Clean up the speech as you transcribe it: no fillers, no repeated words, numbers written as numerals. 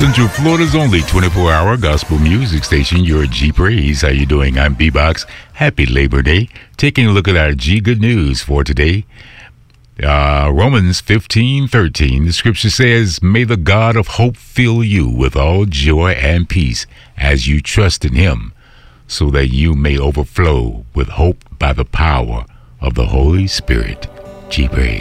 Central Florida's only 24-hour gospel music station, your G Praise. How you doing? I'm B-Box. Happy Labor Day. Taking a look at our G Good News for today. Romans 15:13. The scripture says, "May the God of hope fill you with all joy and peace as you trust in him, so that you may overflow with hope by the power of the Holy Spirit." G Praise.